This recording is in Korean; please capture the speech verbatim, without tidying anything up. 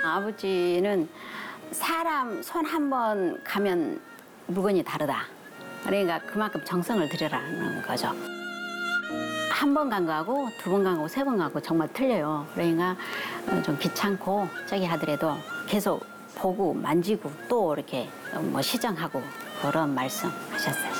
아버지는 사람 손 한 번 가면 물건이 다르다. 그러니까 그만큼 정성을 들여라는 거죠. 한 번 간 거하고 두 번 간 거하고 세 번 가고 정말 틀려요. 그러니까 좀 귀찮고 저기 하더라도 계속 보고 만지고 또 이렇게 뭐 시정하고 그런 말씀 하셨어요.